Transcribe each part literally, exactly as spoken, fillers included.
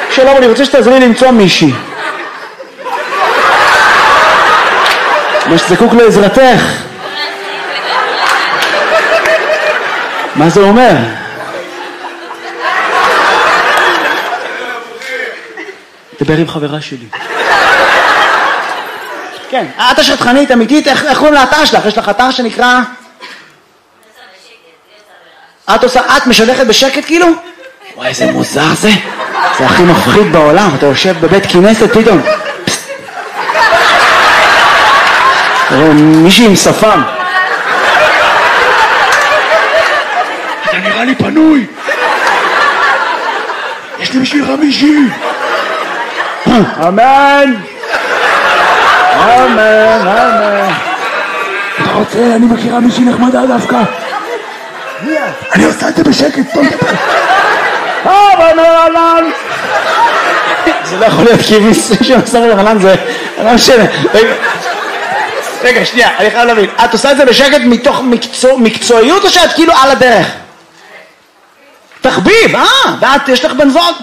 שלום, אני רוצה שתעזרי לי למצוא מישהי. מה שזקוק לעזרתך. מה זה אומר? דבר עם חברה שלי. כן, את השטחנית אמיתית, איך קוראים לאתר שלך? יש לך אתר שנקרא... את עושה, את משדכת בשקט כאילו? וואי, איזה מוזר זה. זה הכי מפחיד בעולם, אתה יושב בבית כנסת פתאום. תראה, מישהי עם שפם. אתה נראה לי פנוי. יש לי בשבילך מישהי. אמן. אמן, אמן. אתה רוצה, אני מכירה מישהי נחמדה דווקא. אני עושה את זה בשקט, טוב דבר. אמן, אמן. זה לא יכול להיות כי מישהו שעושה מלחנן זה... לא משנה. רגע, שנייה, אני חייב להבין. את עושה את זה בשקט מתוך מקצועיות או שאת כאילו על הדרך? תחביב, אה? ואת, יש לך בן זוג?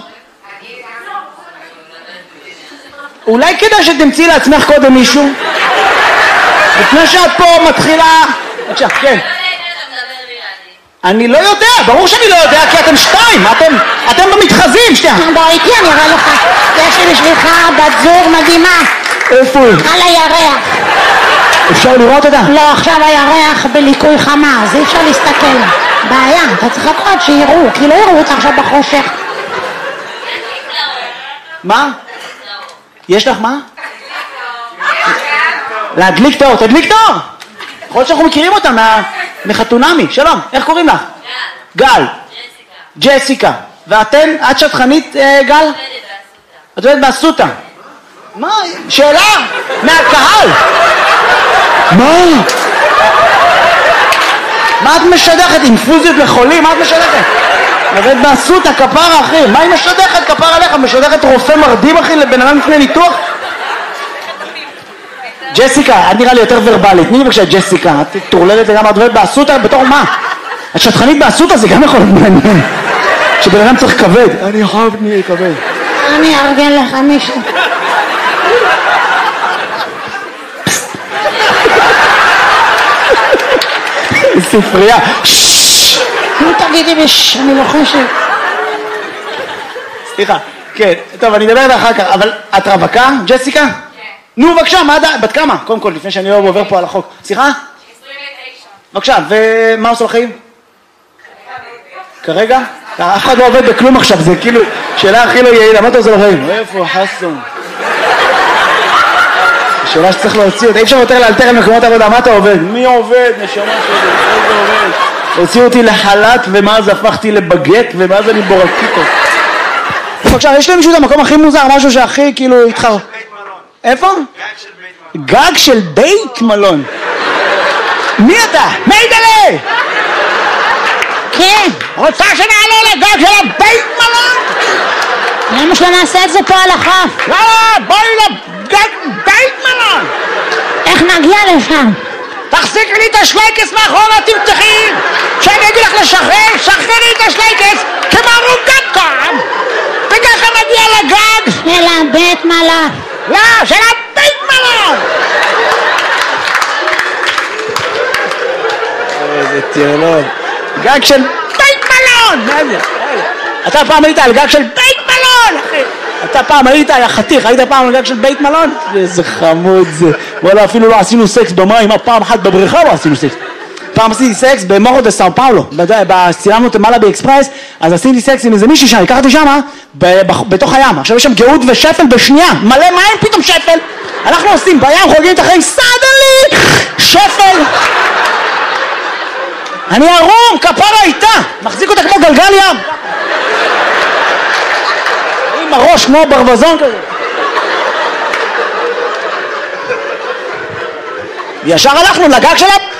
אולי כדאי שתמצאי לעצמך קודם מישהו? לפני שאת פה מתחילה... בבקשה, כן. אני לא יודע, ברור שאני לא יודע, כי אתם שתיים, אתם, אתם במתחזים, שנייה. בוא איתי, אני אראה לך. יש לי בשבילך בת זוג מדהימה. איפה היא? על הירח. אפשר לראות אותה? לא, עכשיו הירח בליקוי חמה, אז אי אפשר להסתכל. בעיה, אתה צריך לקרות שיראו, כי לא יראו אותה עכשיו בחושך. מה? יש לך מה? להדליק תאור, תדליק תאור! יכול להיות שאנחנו מכירים אותה מחתונמי. שלום, איך קוראים לך? גל. גל. ג'סיקה. ואתן, את שטחנית גל? את עובדת באסותא. מה? שאלה? מהקהל. מה? מה את משדכת? אינפוזיות לחולים? מה את משדכת? עובדת באסותא, כפרה אחי. מה היא משדכת? כפרה עליך. משדכת רופא מרדים אחי לבן אדם לפני ניתוח? ג'סיקה, את נראה לי יותר ורבלית. תני לי בבקשה ג'סיקה, את תורללת לגמרי, את עובדת באסותא בתור מה? את שטחנית באסותא, זה גם יכול להיות מעניין. שבן אדם צריך כבד. אני חייב נהיה כבד. אני ארגן לך מישהו. ספרייה. נו תגידי בש, אני לא חושב. סליחה, כן, טוב, אני אדבר אחר כך, אבל את רווקה, ג'סיקה? כן. נו, בבקשה, בת כמה? קודם כל, לפני שאני לא עובר פה על החוק. סליחה? עשרים ותשע. בבקשה, ומה עושה לחיים? כרגע? אף אחד לא עובד בכלום עכשיו, זה כאילו שאלה הכי לא יעילה, מה אתה עושה לחיים? איפה חסון? שאלה שצריך להוציא אותה, אי אפשר יותר לאלתר על מקומות עבודה, מה אתה עובד? מי עובד? נשמה שלי, איזה עובד? הוציאו אותי לחל"ת ומאז הפכתי לבגט ומאז אני בורקיטו. בבקשה, יש לי מישהו את המקום הכי מוזר, משהו שהכי כאילו התחר... איפה? גג של בית מלון. מי אתה? מיידלה! כן. רוצה שנעלה לגג של הבית מלון? למה שלא נעשה את זה פה על החוף? לא, בואי לגג בית מלון. איך נגיע לשם? תחזיקי לי את השלייקס מאחורה, תמתחי. שאני אגיד לך לשחרר, שחררי את השלייקס כמו רוגטקום. וככה נגיע לגג של הבית מלון. לא, של הבית מלון. איזה טירלון. גג של בית מלון. אתה פעם היית על גג של בית מלון, אחי. אתה פעם היית, היה חתיך, היית פעם על גג של בית מלון? איזה חמוד זה. וואלה, אפילו לא עשינו סקס במים, פעם אחת בבריכה לא עשינו סקס. פעם עשיתי סקס במורו דה סאו פאולו, צילמנו את מעלה באקספרס, אז עשיתי סקס עם איזה מישהי שם, הכרתי שמה, בתוך הים. עכשיו יש שם גאות ושפל בשנייה, מלא מים, פתאום שפל. אנחנו עושים בים, חוגגים את החיים, סדלי, שפל. אני ערום, כפרה איתה, מחזיק אותה כמו גלגל ים. עם הראש כמו ברווזון כזה. ישר הלכנו לגג של